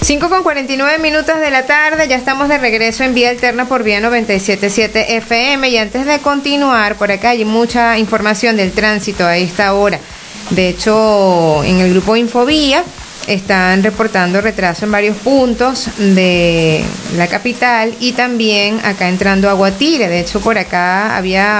5:49 de la tarde, ya estamos de regreso en Vía Alterna por Vía 97.7 FM, y antes de continuar, por acá hay mucha información del tránsito a esta hora. De hecho, en el grupo Infovía están reportando retraso en varios puntos de la capital y también acá entrando a Guatire. De hecho, por acá había